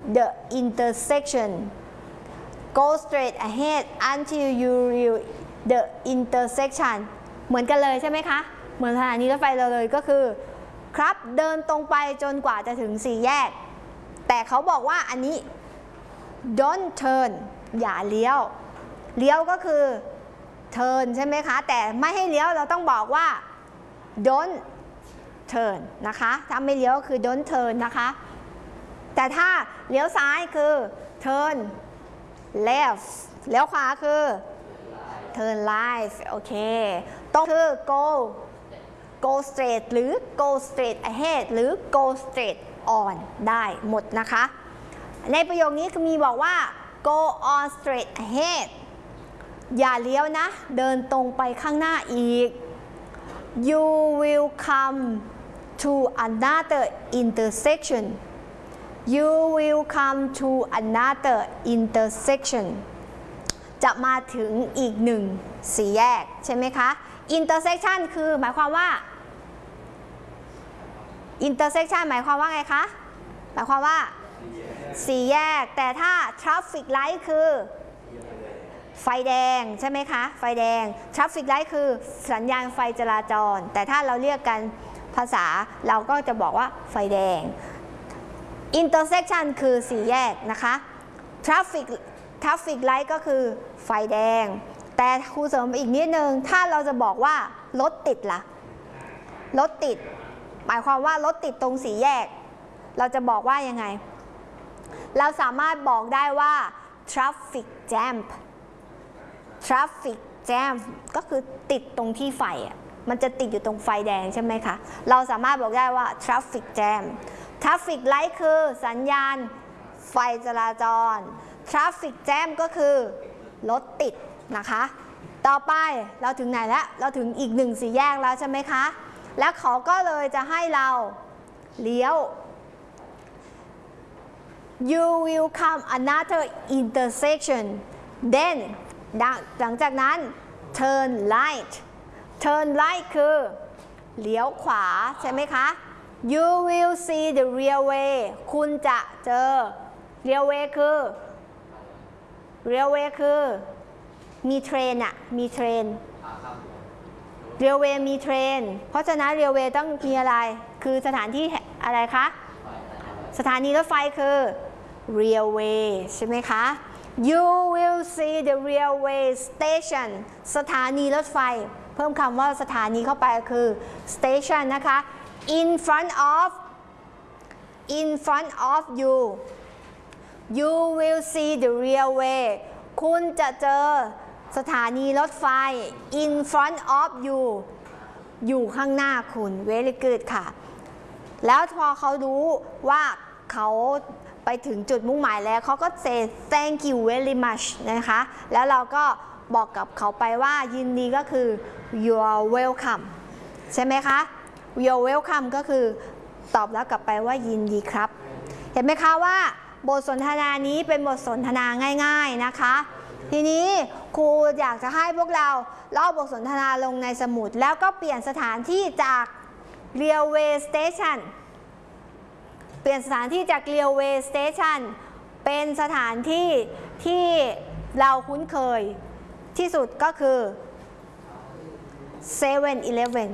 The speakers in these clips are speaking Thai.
the intersection go straight ahead until you reach the intersection เหมือนกันเลยใช่ไหมคะเหมือนสถานีรถไฟเราเลยก็คือครับเดินตรงไปจนกว่าจะถึง4แยกแต่เขาบอกว่าอันนี้ don't turn อย่าเลี้ยวเลี้ยวก็คือ turn ใช่ไหมคะแต่ไม่ให้เลี้ยวเราต้องบอกว่า don't turn นะคะถ้าไม่เลี้ยวคือ don't turn นะคะแต่ถ้าเลี้ยวซ้ายคือ turn left เลี้ยวขวาคือ turn right โอเคตรงคือ go straight หรือ go straight ahead หรือ go straight on ได้หมดนะคะในประโยคนี้คือมีบอกว่า go on straight ahead อย่าเลี้ยวนะเดินตรงไปข้างหน้าอีก you will come to another intersection you will come to another intersection จะมาถึงอีกหนึ่งสี่แยกใช่ไหมคะ intersection คือหมายความว่า intersection หมายความว่าไงคะหมายความว่าสี่แยกแต่ถ้า traffic light คือไฟแดงใช่ไหมคะไฟแดง traffic light คือสัญญาณไฟจราจรแต่ถ้าเราเรียกกันภาษาเราก็จะบอกว่าไฟแดง intersection คือสี่แยกนะคะ traffic light ก็คือไฟแดงแต่ครูเสริมอีกนิดนึงถ้าเราจะบอกว่ารถติดล่ะรถติดหมายความว่ารถติดตรงสี่แยกเราจะบอกว่ายังไงเราสามารถบอกได้ว่า traffic jam ก็คือติดตรงที่ไฟมันจะติดอยู่ตรงไฟแดงใช่ไหมคะเราสามารถบอกได้ว่า traffic jam traffic light คือสัญญาณไฟจราจร traffic jam ก็คือรถติดนะคะต่อไปเราถึงไหนแล้วเราถึงอีกหนึ่งสี่แยกแล้วใช่ไหมคะแล้วเขาก็เลยจะให้เราเลี้ยว you will come another intersection then หลังจากนั้น turn right คือเลี้ยวขวาใช่ไหมคะ you will see the railway คุณจะเจอ railway คือมีเทรนมีเทรน railway มีเทรนเพราะฉะนั้น railway ต้องมีอะไรคือสถานที่อะไรคะสถานีรถไฟคือ railway ใช่ไหมคะ you will see the railway station สถานีรถไฟเพิ่มคำว่าสถานีเข้าไปคือ station นะคะ in front of you you will see the railway คุณจะเจอสถานีรถไฟ in front of you อยู่ข้างหน้าคุณ very good ค่ะแล้วพอเขารู้ว่าเขาไปถึงจุดมุ่งหมายแล้วเขาก็ say thank you very much นะคะแล้วเราก็บอกกับเขาไปว่ายินดีก็คือ you're welcome ใช่ไหมคะ you're welcome ก็คือตอบแล้วกลับไปว่ายินดีครับเห็นไหมคะว่าบทสนทนานี้เป็นบทสนทนาง่ายๆนะคะทีนี้ครูอยากจะให้พวกเราลอกบทสนทนาลงในสมุดแล้วก็เปลี่ยนสถานที่จาก railway station เปลี่ยนสถานที่จาก railway station เป็นสถานที่ที่เราคุ้นเคยที่สุดก็คือ 7-Eleven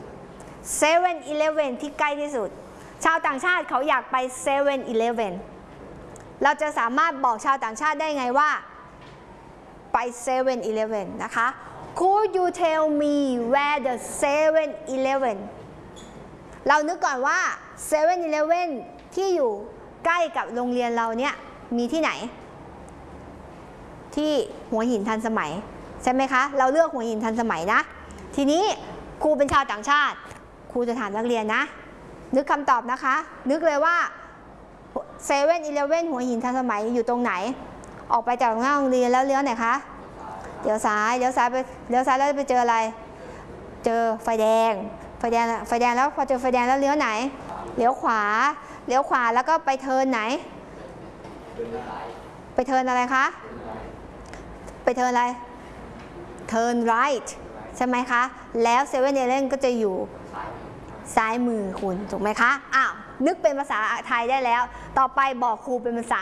ที่ใกล้ที่สุดชาวต่างชาติเขาอยากไป 7-Eleven เราจะสามารถบอกชาวต่างชาติได้ไงว่าไป 7-Eleven นะคะ Could you tell me where the 7-Eleven เรานึกก่อนว่า 7-Eleven ที่อยู่ใกล้กับโรงเรียนเราเนี่ยมีที่ไหนที่หัวหินทันสมัยใช่ไหมคะเราเลือกหัวหินทันสมัยนะทีนี้ครูเป็นชาวต่างชาติครูจะถามนักเรียนนะนึกคำตอบนะคะนึกเลยว่า 7-Eleven หัวหินทันสมัยอยู่ตรงไหนออกไปจากหน้าโรงเรียนแล้วเลี้ยวไหนคะเลี้ยวซ้ายแล้วไปเจออะไรเจอไฟแดงแล้วพอเจอไฟแดงแล้วเลี้ยวไหนเลี้ยวขวาแล้วก็ไปเทิร์นไหนไปเทิร์นอะไรคะไปเทิร์นอะไร turn right ใช่ไหมคะแล้ว 7-Eleven ก็จะอยู่ซ้ายมือคุณถูกไหมคะอ้าวนึกเป็นภาษาไทยได้แล้วต่อไปบอกครูเป็นภาษา